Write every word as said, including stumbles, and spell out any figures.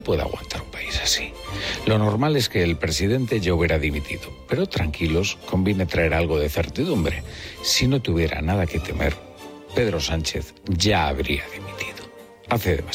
puede aguantar un país así. Lo normal es que el presidente ya hubiera dimitido, pero tranquilos, conviene traer algo de certidumbre. Si no tuviera nada que temer, Pedro Sánchez ya habría dimitido. Hace demasiado.